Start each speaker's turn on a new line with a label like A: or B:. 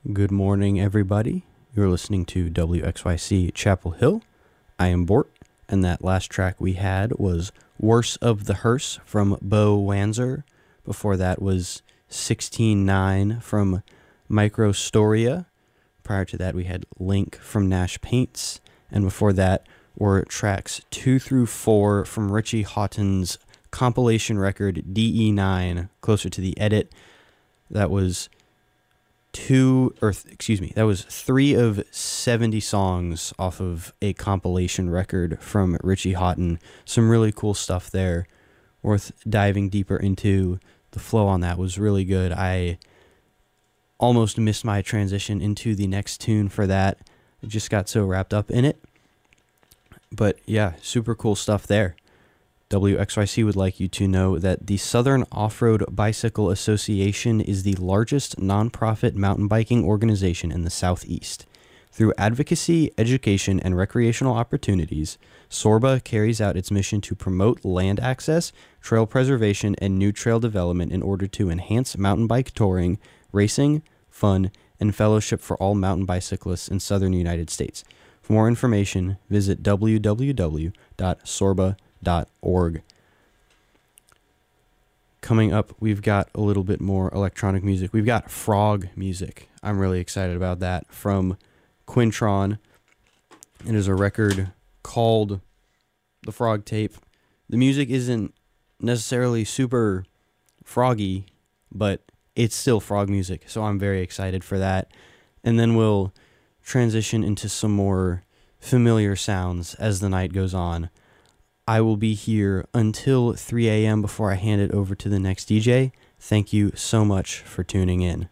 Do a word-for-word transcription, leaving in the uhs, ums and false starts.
A: Good morning, everybody. You're listening to W X Y C Chapel Hill. I am Bort, and that last track we had was Worse of the Hearse from Bo Wanzer. Before that was sixteen nine from Microstoria. Prior to that, we had Link from Nash Paints. And before that were tracks two through four from Richie Hawtin's compilation record D E nine, Closer to the Edit. That was two, or th- excuse me, that was three of seventy songs off of a compilation record from Richie Hawtin. Some really cool stuff there. Worth diving deeper into. The flow on that was really good. I almost missed my transition into the next tune for that. I just got so wrapped up in it. But yeah, super cool stuff there. W X Y C would like you to know that the Southern Off-Road Bicycle Association is the largest nonprofit mountain biking organization in the Southeast. Through advocacy, education, and recreational opportunities, SORBA carries out its mission to promote land access, trail preservation, and new trail development in order to enhance mountain bike touring, racing, fun, and fellowship for all mountain bicyclists in southern United States. For more information, visit w w w dot sorba dot org. Coming up, we've got a little bit more electronic music. We've got frog music. I'm really excited about that from Quintron. It is a record called The Frog Tape. The music isn't necessarily super froggy, but it's still frog music, so I'm very excited for that. And then we'll transition into some more familiar sounds as the night goes on. I will be here until three a.m. before I hand it over to the next D J. Thank you so much for tuning in.